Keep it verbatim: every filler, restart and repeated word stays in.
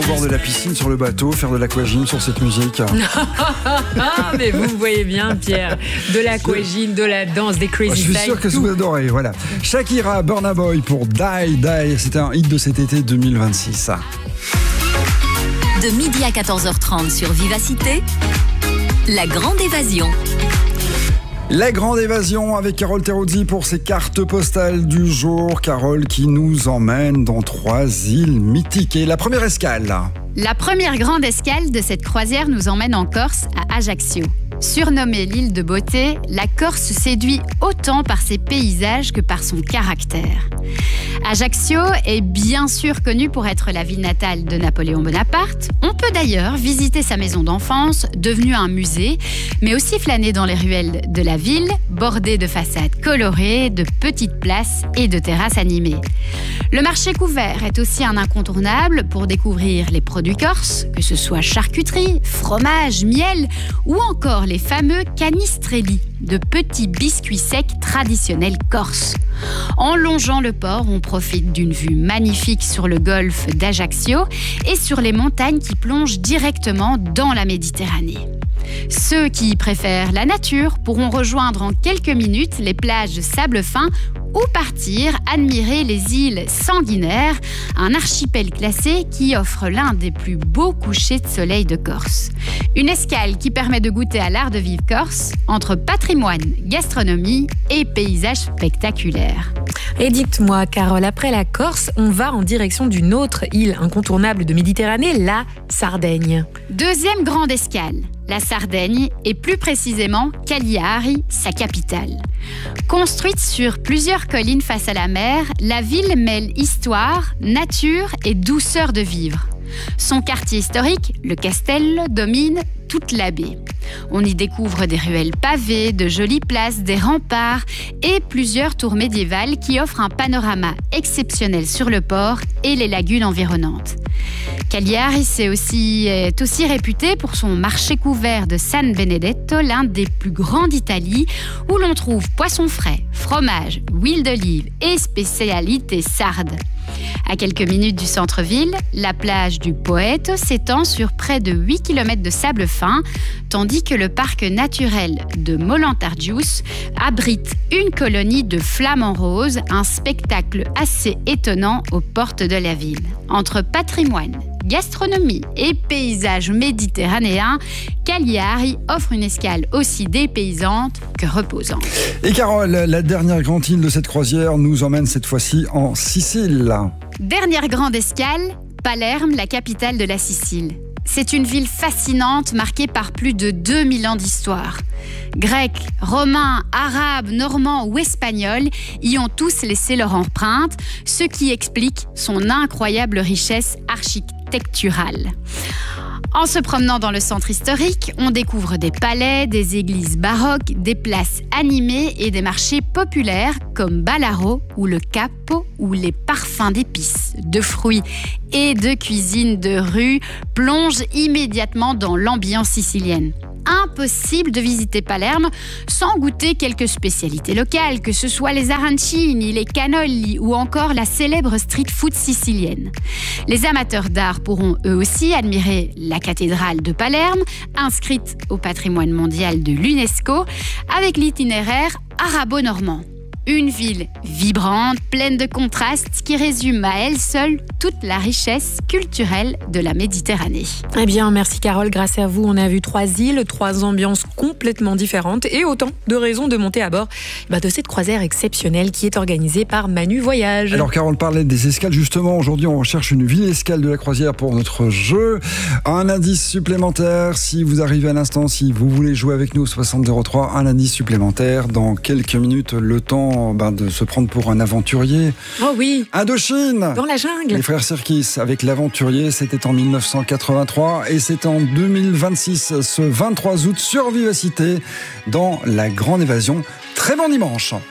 Au bord de la piscine, sur le bateau, faire de l'aquagym sur cette musique. Mais vous voyez bien, Pierre, de l'aquagym, de la danse, des crazy Je suis sûr que vous adorez, voilà. Shakira, Burna Boy pour Die Die, c'était un hit de cet été deux mille vingt-six. De midi à quatorze heures trente sur Vivacité, la grande évasion. La grande évasion avec Carole Teruzzi pour ses cartes postales du jour. Carole qui nous emmène dans trois îles mythiques. Et la première escale. La première grande escale de cette croisière nous emmène en Corse, à Ajaccio. Surnommée l'île de beauté, la Corse séduit autant par ses paysages que par son caractère. Ajaccio est bien sûr connue pour être la ville natale de Napoléon Bonaparte. On peut d'ailleurs visiter sa maison d'enfance, devenue un musée, mais aussi flâner dans les ruelles de la ville, bordées de façades colorées, de petites places et de terrasses animées. Le marché couvert est aussi un incontournable pour découvrir les produits corses, que ce soit charcuterie, fromage, miel ou encore les fameux canistrelli, de petits biscuits secs traditionnels corses. En longeant le port, on profite d'une vue magnifique sur le golfe d'Ajaccio et sur les montagnes qui plongent directement dans la Méditerranée. Ceux qui préfèrent la nature pourront rejoindre en quelques minutes les plages de sable fin ou partir admirer les îles Sanguinaires, un archipel classé qui offre l'un des plus beaux couchers de soleil de Corse. Une escale qui permet de goûter à l'art de vivre corse, entre patrimoine, gastronomie et paysages spectaculaires. Et dites-moi, Carole, après la Corse, on va en direction d'une autre île incontournable de Méditerranée, la Sardaigne. Deuxième grande escale, la Sardaigne, et plus précisément Cagliari, sa capitale. Construite sur plusieurs collines face à la mer, la ville mêle histoire, nature et douceur de vivre. Son quartier historique, le Castello, domine toute la baie. On y découvre des ruelles pavées, de jolies places, des remparts et plusieurs tours médiévales qui offrent un panorama exceptionnel sur le port et les lagunes environnantes. Cagliari est aussi, est aussi réputé pour son marché couvert de San Benedetto, l'un des plus grands d'Italie, où l'on trouve poissons frais, fromage, huile d'olive et spécialités sardes. À quelques minutes du centre-ville, la plage du Poetto s'étend sur près de huit kilomètres de sable fin, tandis que le parc naturel de Molantargius abrite une colonie de flamants roses, un spectacle assez étonnant aux portes de la ville. Entre patrimoine, gastronomie et paysages méditerranéens, Cagliari offre une escale aussi dépaysante que reposante. Et Carole, la dernière grande île de cette croisière nous emmène cette fois-ci en Sicile. Dernière grande escale, Palerme, la capitale de la Sicile. C'est une ville fascinante marquée par plus de deux mille ans d'histoire. Grecs, Romains, Arabes, Normands ou Espagnols y ont tous laissé leur empreinte, ce qui explique son incroyable richesse architecturale. En se promenant dans le centre historique, on découvre des palais, des églises baroques, des places animées et des marchés populaires comme Ballarò ou le Capo, où les parfums d'épices, de fruits et de cuisine de rue plongent immédiatement dans l'ambiance sicilienne. Impossible de visiter Palerme sans goûter quelques spécialités locales, que ce soit les arancini, les cannoli ou encore la célèbre street food sicilienne. Les amateurs d'art pourront eux aussi admirer la cathédrale de Palerme, inscrite au patrimoine mondial de l'UNESCO, avec l'itinéraire arabo-normand. Une ville vibrante, pleine de contrastes, qui résume à elle seule toute la richesse culturelle de la Méditerranée. Eh bien, merci Carole. Grâce à vous, on a vu trois îles, trois ambiances complètement différentes et autant de raisons de monter à bord bah, de cette croisière exceptionnelle qui est organisée par Manu Voyage. Alors Carole parlait des escales, justement. Aujourd'hui, on recherche une ville escale de la croisière pour notre jeu. Un indice supplémentaire, si vous arrivez à l'instant, si vous voulez jouer avec nous au soixante zéro trois, un indice supplémentaire. Dans quelques minutes, le temps Ben, de se prendre pour un aventurier. Oh oui. Indochine. Dans la jungle. Les frères Sirkis avec l'aventurier, c'était en mille neuf cent quatre-vingt-trois et c'est en deux mille vingt-six, ce vingt-trois août sur Vivacité, dans la grande évasion. Très bon dimanche.